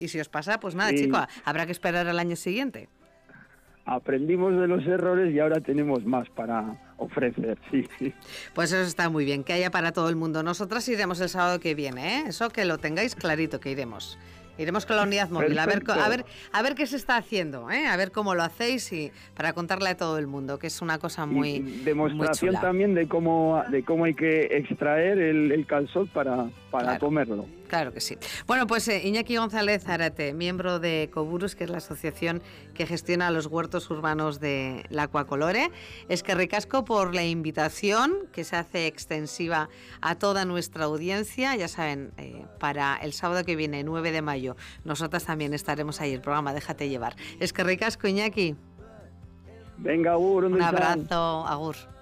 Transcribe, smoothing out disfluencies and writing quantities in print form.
Y si os pasa, pues nada, Y chico, habrá que esperar al año siguiente. aprendimos de los errores y ahora tenemos más para ofrecer, sí. Pues eso está muy bien, que haya para todo el mundo. Nosotras iremos el sábado que viene, ¿eh? Eso que lo tengáis clarito, que iremos. Iremos con la unidad móvil, Perfecto. a ver qué se está haciendo, ¿eh? A ver cómo lo hacéis y para contarle a todo el mundo, que es una cosa muy, Y demostración muy chula. también de cómo hay que extraer el calzón para Claro. comerlo. Claro que sí. Bueno, pues Iñaki González Zárate, miembro de Coburus, que es la asociación que gestiona los huertos urbanos de la Acuacolore. Es que ricasco por la invitación que se hace extensiva a toda nuestra audiencia. Ya saben, para el sábado que viene, 9 de mayo, nosotras también estaremos ahí, el programa Déjate Llevar. Es que ricasco, Iñaki. Venga, Agur, Un abrazo, agur.